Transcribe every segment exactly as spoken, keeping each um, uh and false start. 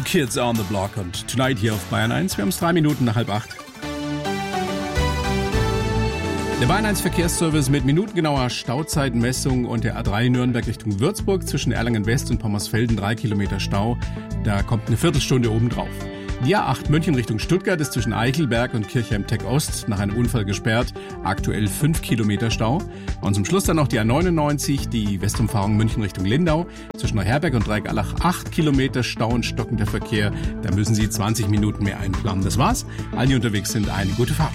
Kids on the Block und Tonight hier auf Bayern eins. Wir haben es drei Minuten nach halb acht. Der Bayern eins Verkehrsservice mit minutengenauer Stauzeitmessung und der A drei Nürnberg Richtung Würzburg zwischen Erlangen West und Pommersfelden drei Kilometer Stau. Da kommt eine Viertelstunde obendrauf. Die A acht München Richtung Stuttgart ist zwischen Eichelberg und Kirchheim-Tech Ost nach einem Unfall gesperrt. Aktuell fünf Kilometer Stau. Und zum Schluss dann noch die A neunundneunzig, die Westumfahrung München Richtung Lindau. Zwischen Neuherberg und Dreigalach acht Kilometer Stau und stockender Verkehr. Da müssen Sie zwanzig Minuten mehr einplanen. Das war's. Allen, die unterwegs sind, eine gute Fahrt.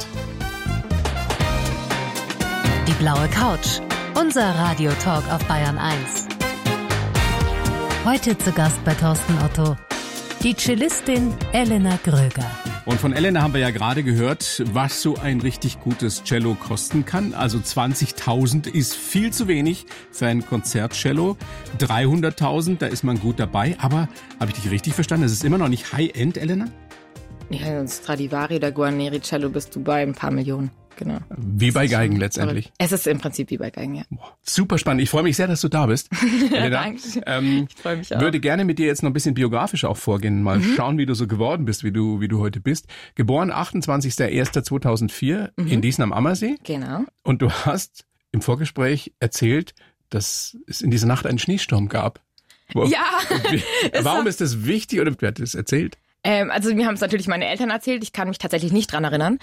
Die blaue Couch. Unser Radiotalk auf Bayern eins. Heute zu Gast bei Thorsten Otto die Cellistin Elena Gröger. Und von Elena haben wir ja gerade gehört, was so ein richtig gutes Cello kosten kann. Also zwanzigtausend ist viel zu wenig für ein Konzertcello. dreihunderttausend, da ist man gut dabei. Aber habe ich dich richtig verstanden? Es ist immer noch nicht High-End, Elena? Ja, ein Stradivari oder Guarneri Cello bist du bei ein paar Millionen. Genau. Wie bei Geigen letztendlich. Es ist im Prinzip wie bei Geigen, ja. Boah, super spannend. Ich freue mich sehr, dass du da bist. Ja, danke. Ähm, ich freue mich auch. Würde gerne mit dir jetzt noch ein bisschen biografisch auch vorgehen. Mal mhm. schauen, wie du so geworden bist, wie du, wie du heute bist. Geboren achtundzwanzigster erster zweitausendvier mhm. in Diesen am Ammersee. Genau. Und du hast im Vorgespräch erzählt, dass es in dieser Nacht einen Schneesturm gab. Wow. Ja. Wie, warum ist das wichtig oder wer hat das erzählt? Ähm, also mir haben es natürlich meine Eltern erzählt, ich kann mich tatsächlich nicht dran erinnern.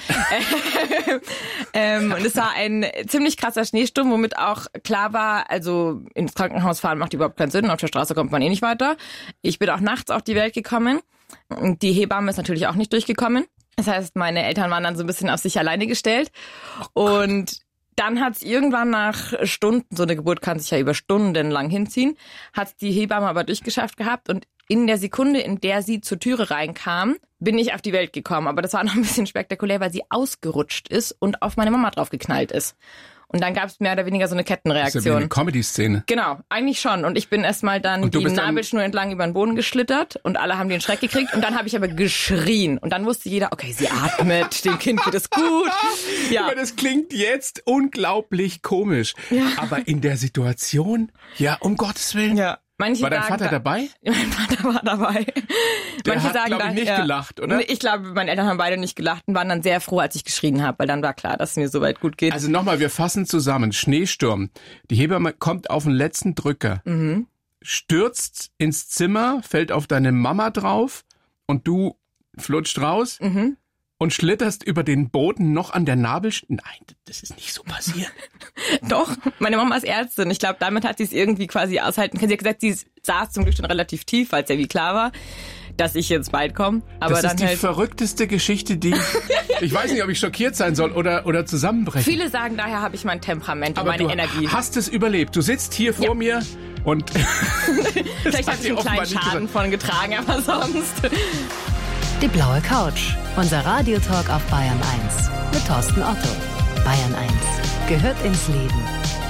ähm, und es war ein ziemlich krasser Schneesturm, womit auch klar war, also ins Krankenhaus fahren macht überhaupt keinen Sinn, auf der Straße kommt man eh nicht weiter. Ich bin auch nachts auf die Welt gekommen und die Hebamme ist natürlich auch nicht durchgekommen. Das heißt, meine Eltern waren dann so ein bisschen auf sich alleine gestellt und dann hat's irgendwann nach Stunden, so eine Geburt kann sich ja über Stunden lang hinziehen, hat's die Hebamme aber durchgeschafft gehabt und in der Sekunde, in der sie zur Türe reinkam, bin ich auf die Welt gekommen. Aber das war noch ein bisschen spektakulär, weil sie ausgerutscht ist und auf meine Mama drauf geknallt ist. Und dann gab es mehr oder weniger so eine Kettenreaktion. Das ist ja wie eine Comedy-Szene. Genau, eigentlich schon. Und ich bin erstmal dann die Nabelschnur dann entlang über den Boden geschlittert und alle haben den Schreck gekriegt. Und dann habe ich aber geschrien. Und dann wusste jeder, okay, sie atmet, dem Kind geht es gut. Ja. Aber das klingt jetzt unglaublich komisch. Ja. Aber in der Situation, ja, um Gottes Willen. Ja. Manche war dein sagen, Vater dabei? Mein Vater war dabei. Der Manche hat, sagen glaube ich, dann, nicht ja, gelacht, oder? Ich glaube, meine Eltern haben beide nicht gelacht und waren dann sehr froh, als ich geschrien habe, weil dann war klar, dass es mir soweit gut geht. Also nochmal, wir fassen zusammen. Schneesturm. Die Hebamme kommt auf den letzten Drücker, mhm. stürzt ins Zimmer, fällt auf deine Mama drauf und du flutscht raus. Mhm. Und schlitterst über den Boden noch an der Nabelschnur. Nein, das ist nicht so passiert. Doch, meine Mama ist Ärztin. Ich glaube, damit hat sie es irgendwie quasi aushalten können. Sie hat gesagt, sie saß zum Glück schon relativ tief, weil es ja wie klar war, dass ich jetzt bald komme. Aber das dann ist die halt verrückteste Geschichte, die... Ich weiß nicht, ob ich schockiert sein soll oder, oder zusammenbrechen. Viele sagen, daher habe ich mein Temperament Aber und meine du Energie. Hast es überlebt. Du sitzt hier vor ja. mir und... Vielleicht habe ich einen kleinen Schaden von getragen, aber sonst... Die blaue Couch. Unser Radiotalk auf Bayern eins. Mit Thorsten Otto. Bayern eins gehört ins Leben.